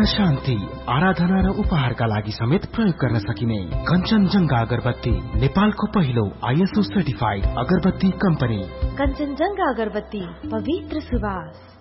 शान्ति, आराधना र उपहारका लागि समेत प्रयोग गर्न सकिने कञ्चनजंघा अगरबत्ती, नेपालको पहिलो ISO सर्टिफाइड अगरबत्ती कम्पनी। कञ्चनजंघा अगरबत्ती, पवित्र सुवास।